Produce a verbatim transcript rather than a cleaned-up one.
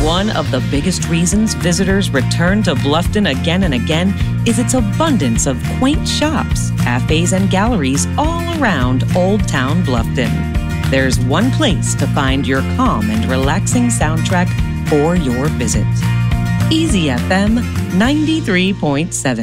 One of the biggest reasons visitors return to Bluffton again and again is its abundance of quaint shops, cafes, and galleries all around Old Town Bluffton. There's one place to find your calm and relaxing soundtrack for your visit. Easy F M ninety-three point seven.